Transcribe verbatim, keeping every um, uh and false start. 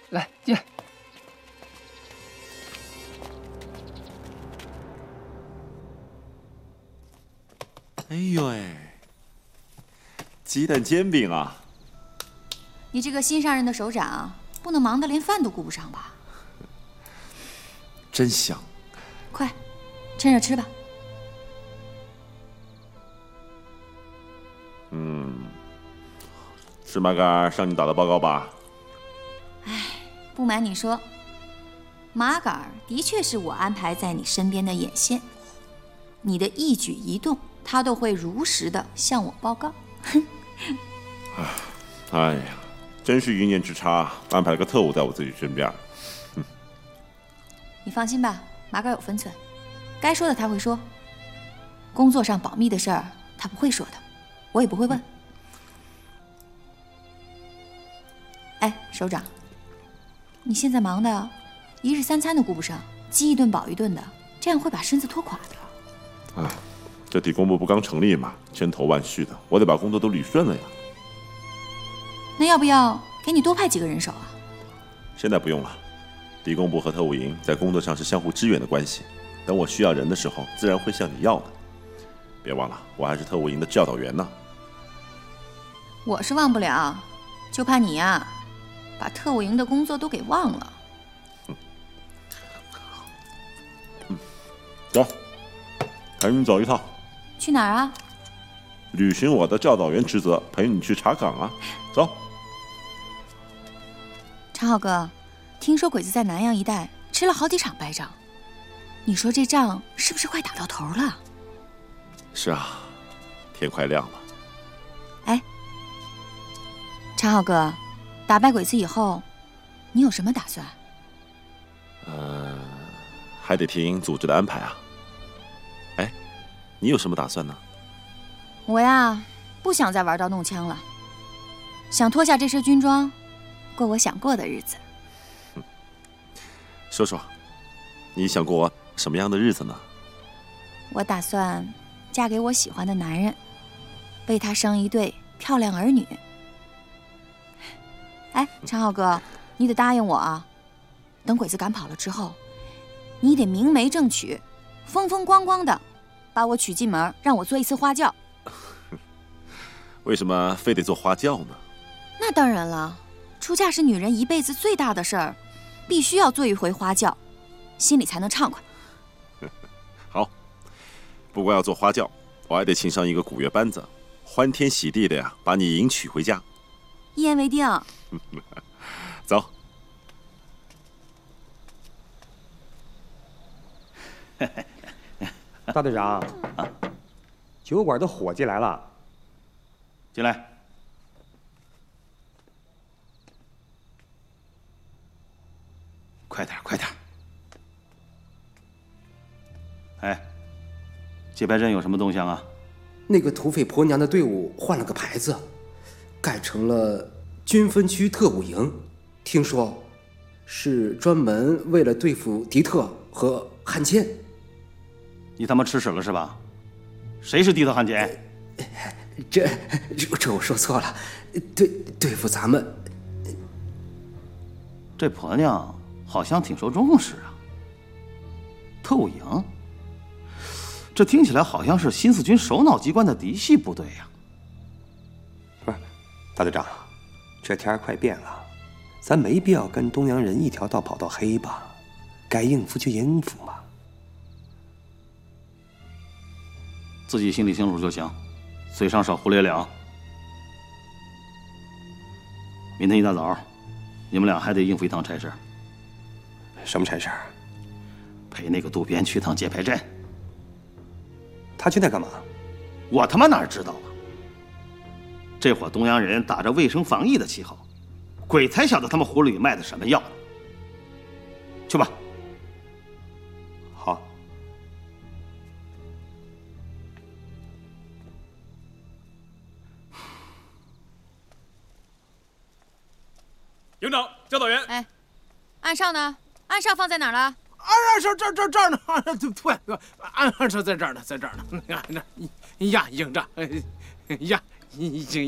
来进来。 哎呦哎，鸡蛋煎饼啊！ 你这个新上任的首长，不能忙得连饭都顾不上吧？ 真香！ 快，趁热吃吧。 嗯，是马杆向你打的报告吧？ 哎，不瞒你说，马杆的确是我安排在你身边的眼线，你的一举一动，他都会如实的向我报告。 哎呀，真是一念之差，安排了个特务在我自己身边。嗯， 你放心吧，马杆有分寸，该说的他会说，工作上保密的事儿他不会说的，我也不会问。哎，首长，你现在忙的一日三餐都顾不上，饥一顿饱一顿的，这样会把身子拖垮的。 哎，这地工部不刚成立嘛，千头万绪的，我得把工作都捋顺了呀。 那要不要给你多派几个人手啊？ 现在不用了，地工部和特务营在工作上是相互支援的关系，等我需要人的时候，自然会向你要的。别忘了，我还是特务营的教导员呢。 我是忘不了，就怕你呀、啊，把特务营的工作都给忘了。 嗯，嗯，走，陪你走一趟。 去哪儿啊？ 履行我的教导员职责，陪你去查岗啊。走。 常浩哥，听说鬼子在南阳一带吃了好几场败仗，你说这仗是不是快打到头了？ 是啊，天快亮了。 哎，常浩哥，打败鬼子以后，你有什么打算？ 呃，还得听组织的安排啊。哎，你有什么打算呢？ 我呀，不想再玩刀弄枪了，想脱下这身军装，过我想过的日子。 嗯，说说，你想过什么样的日子呢？ 我打算嫁给我喜欢的男人，为他生一对漂亮儿女。哎，常浩哥，你得答应我啊！等鬼子赶跑了之后，你得明媒正娶，风风光光的把我娶进门，让我做一次花轿。 为什么非得做花轿呢？ 那当然了，出嫁是女人一辈子最大的事儿，必须要做一回花轿，心里才能畅快。 好，不光要做花轿，我还得请上一个古乐班子，欢天喜地的呀，把你迎娶回家。 一言为定。 走。 大队长，啊，酒馆的伙计来了， 进来。快点，快点！哎，界牌镇有什么动向啊？ 那个土匪婆娘的队伍换了个牌子，改成了军分区特务营。听说是专门为了对付敌特和汉奸。 你他妈吃屎了是吧？谁是敌特汉奸？ 这这这我说错了，对对付咱们。 这婆娘好像挺受重视啊。特务营，这听起来好像是新四军首脑机关的嫡系部队呀。 不是，大队长，这天儿快变了，咱没必要跟东洋人一条道跑到黑吧？该应付就应付嘛。 自己心里清楚就行，嘴上少胡咧咧。明天一大早，你们俩还得应付一趟差事。 什么差事？ 陪那个渡边去趟界牌镇。 他去那干嘛？ 我他妈哪知道啊！这伙东洋人打着卫生防疫的旗号，鬼才晓得他们葫芦里卖的什么药呢。去吧。 好。 营长，教导员。 哎，暗哨呢？暗哨放在哪儿了？ 暗哨这这这儿呢？对，暗哨在这儿呢，在这儿呢。呀，营长，呀，已经